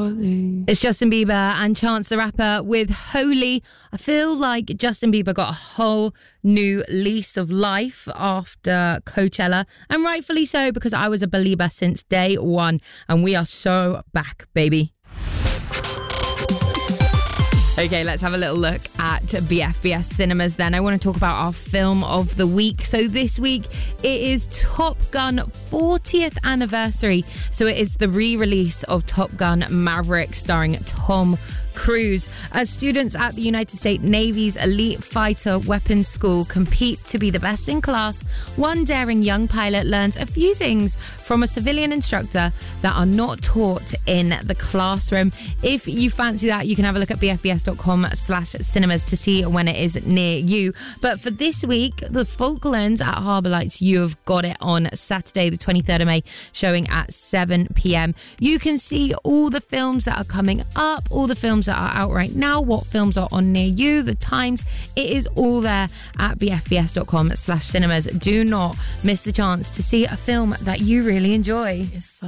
falling. It's Justin Bieber and Chance the Rapper with Holy. I feel like Justin Bieber got a whole new lease of life after Coachella, and rightfully so, because I was a believer since day one, and we are so back, baby. Okay, let's have a little look at BFBS Cinemas then. I want to talk about our film of the week. So this week, it is Top Gun 40th anniversary. So it is the re-release of Top Gun Maverick starring Tom Cruise. As students at the United States Navy's Elite Fighter Weapons School compete to be the best in class, one daring young pilot learns a few things from a civilian instructor that are not taught in the classroom. If you fancy that, you can have a look at bfbs.com/cinemas to see when it is near you. But for this week, the Falklands at Harbour Lights, you have got it on Saturday the 23rd of May, showing at 7 p.m. You can see all the films that are coming up, all the films that are out right now, what films are on near you, the times. It is all there at bfbs.com/cinemas. Do not miss the chance to see a film that you really enjoy.